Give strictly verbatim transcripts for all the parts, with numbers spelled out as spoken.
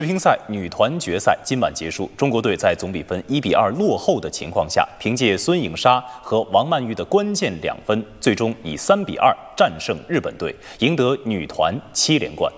世乒赛女团决赛今晚结束，中国队在总比分一比二落后的情况下，凭借孙颖莎和王曼玉的关键两分，最终以三比二战胜日本队，赢得女团七连冠。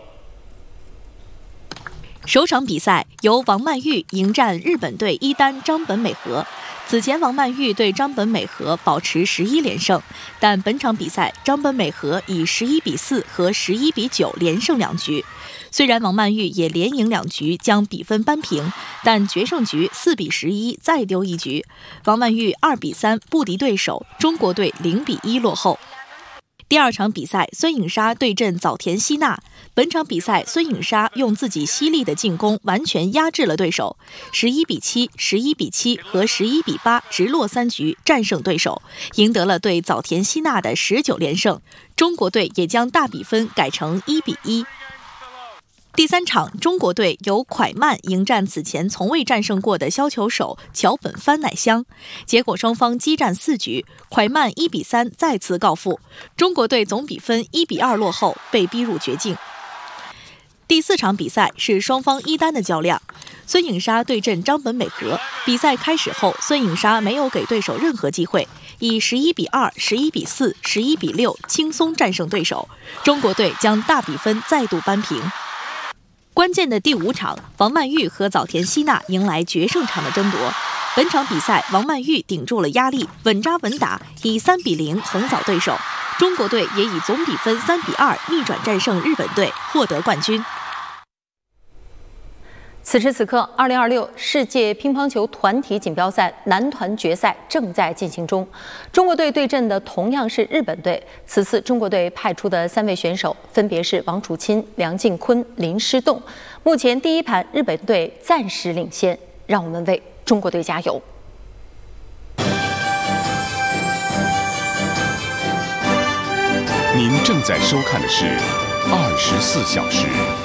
首场比赛由王曼玉迎战日本队一单张本美和。此前，王曼玉对张本美和保持十一连胜，但本场比赛张本美和以十一比四和十一比九连胜两局。虽然王曼玉也连赢两局，将比分扳平，但决胜局四比十一再丢一局，王曼玉二比三不敌对手，中国队零比一落后。第二场比赛，孙颖莎对阵早田希娜。本场比赛，孙颖莎用自己犀利的进攻完全压制了对手，十一比七、十一比七和十一比八直落三局战胜对手，赢得了对早田希娜的十九连胜。中国队也将大比分改成一比一。第三场，中国队由蒯曼迎战此前从未战胜过的削球手桥本帆乃香，结果双方激战四局，蒯曼一比三再次告负，中国队总比分一比二落后，被逼入绝境。第四场比赛是双方一单的较量，孙颖莎对阵张本美和。比赛开始后，孙颖莎没有给对手任何机会，以十一比二、十一比四、十一比六轻松战胜对手，中国队将大比分再度扳平。关键的第五场，王曼玉和早田希娜迎来决胜场的争夺。本场比赛，王曼玉顶住了压力，稳扎稳打，以三比零横扫对手。中国队也以总比分三比二逆转战胜日本队，获得冠军。 此时此刻，二零二六世界乒乓球团体锦标赛男团决赛正在进行中。中国队对阵的同样是日本队。此次中国队派出的三位选手分别是王楚钦、梁靖昆、林诗栋。目前第一盘日本队暂时领先，让我们为中国队加油。 您正在收看的是《二十四小时》。